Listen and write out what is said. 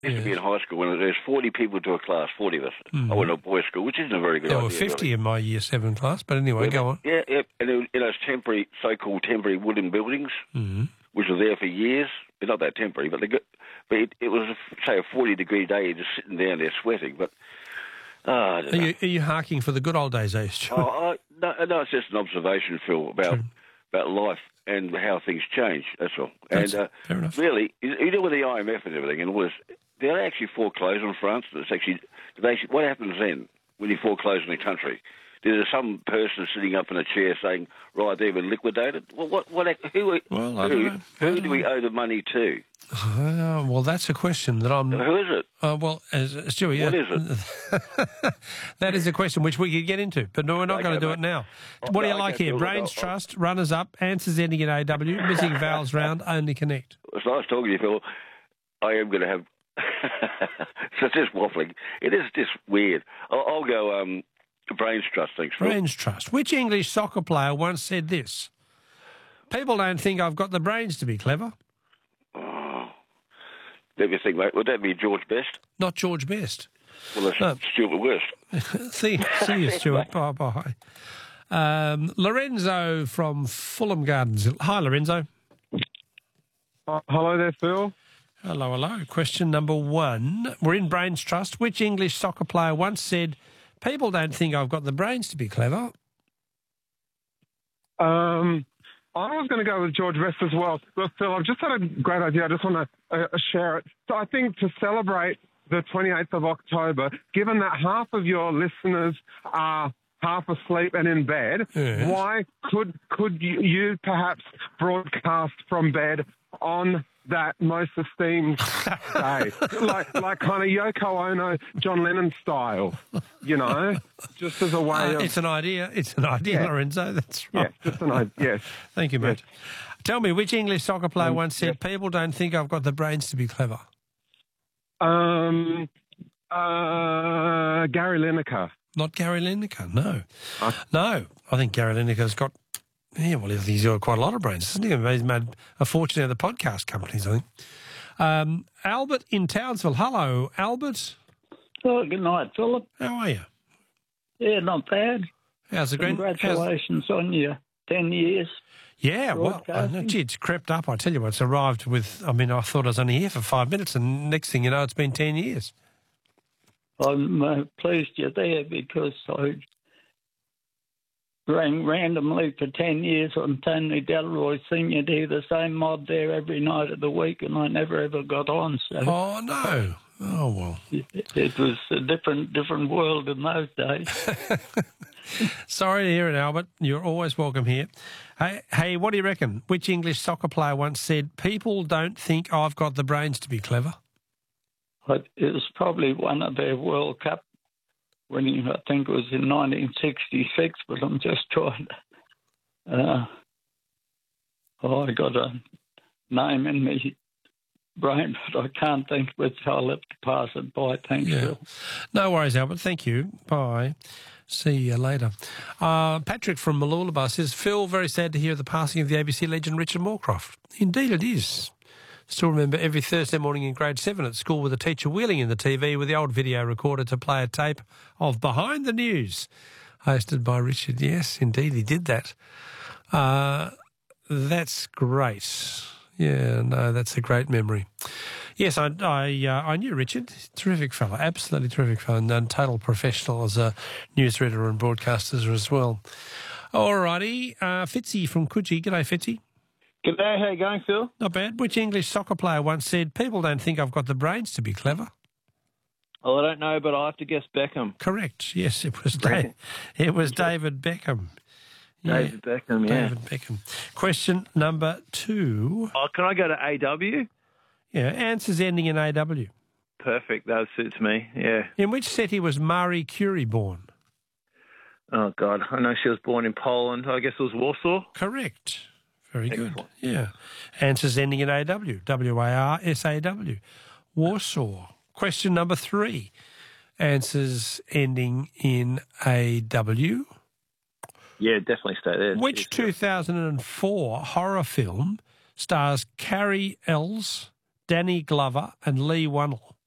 used to be in high school when there's 40 people to a class, 40 of us. I went to a boys' school, which isn't a very good idea. There were 50 really. in my Year 7 class, but anyway, go on. Yeah, and in those temporary, so-called temporary wooden buildings, which were there for years. They're not that temporary, but it was, say, a 40-degree day, just sitting down there sweating. But I don't know. Are you harking for the good old days, Stuart? No, it's just an observation, Phil, about life and how things change. That's all. That's and fair enough. Really, you know, with the IMF and everything, and all this, did they actually foreclose on France? What happens then when you foreclose on a country? There's some person sitting up in a chair saying, "Right, they've been liquidated." Well, who do we owe the money to? Well, that's a question that I'm... Who is it? Stuart, What is it? That is a question which we could get into, but no, we're not going to do it now. What do you like here? Brains Trust, runners-up, answers ending in AW, missing vowels round, only connect. It's nice talking to you, Phil. I am going to have... So it's just waffling. It is just weird. I'll go... Brains Trust, thanks, Phil. Brains Trust. Which English soccer player once said this? People don't think I've got the brains to be clever. Let me think, mate. Would that be George Best? Not George Best. Well, that's Stuart West. See you, Stuart. Bye-bye. Lorenzo from Fulham Gardens. Hi, Lorenzo. Hello there, Phil. Hello. Question number 1. We're in Brains Trust. Which English soccer player once said, people don't think I've got the brains to be clever? I was going to go with George Best as well. Look, Phil, I've just had a great idea. I just want to share it. So I think to celebrate the 28th of October, given that half of your listeners are half asleep and in bed, why could you perhaps broadcast from bed on that most esteemed day, like kind of Yoko Ono, John Lennon style, you know, just as a way of... It's an idea, Lorenzo, that's right. Yeah, just an idea, yes. Thank you, mate. Yes. Tell me, which English soccer player once said, people don't think I've got the brains to be clever? Gary Lineker. Not Gary Lineker, no. No, I think Gary Lineker's got... Yeah, well, he's got quite a lot of brains, hasn't he? He's made a fortune out of the podcast companies, I think. Albert in Townsville. Hello, Albert. Oh, good night, Philip. How are you? Yeah, not bad. How's the Congratulations on your 10 years. Yeah, well, gee, it's crept up. I tell you what, it's arrived with... I mean, I thought I was only here for 5 minutes, and next thing you know, it's been 10 years. I'm pleased you're there because I rang randomly for 10 years on Tony Delroy Senior do the same mod there every night of the week, and I never ever got on. So oh no! Oh well, it was a different world in those days. Sorry to hear it, Albert. You're always welcome here. Hey, what do you reckon? Which English soccer player once said, "People don't think I've got the brains to be clever"? It was probably one of their World Cup winning, I think it was in 1966, but I'm just trying to... I got a name in my brain, but I can't think which. I'll have to pass it by. Thanks, Phil. No worries, Albert. Thank you. Bye. See you later. Patrick from Mooloolaba says, Phil, very sad to hear the passing of the ABC legend Richard Moorcroft. Indeed it is. Still remember every Thursday morning in grade 7 at school with a teacher wheeling in the TV with the old video recorder to play a tape of Behind the News, hosted by Richard. Yes, indeed, he did that. That's great. Yeah, no, that's a great memory. Yes, I knew Richard. Terrific fellow, absolutely terrific fellow, and total professional as a newsreader and broadcaster as well. All righty, Fitzy from Coogee. G'day, Fitzy. G'day, how you going, Phil? Not bad. Which English soccer player once said, people don't think I've got the brains to be clever? Well, I don't know, but I have to guess Beckham. Correct. Yes, it was David Beckham. David Beckham, yeah. David Beckham. Question number 2. Oh, can I go to AW? Yeah, answers ending in AW. Perfect, that suits me, yeah. In which city was Marie Curie born? Oh, God, I know she was born in Poland. I guess it was Warsaw? Correct. Very good. Yeah. Answers ending in AW. W-A-R-S-A-W. Warsaw. Question number 3. Answers ending in A-W. Yeah, definitely stay there. Which 2004 horror film stars Carrie Ells, Danny Glover and Lee Wunnell?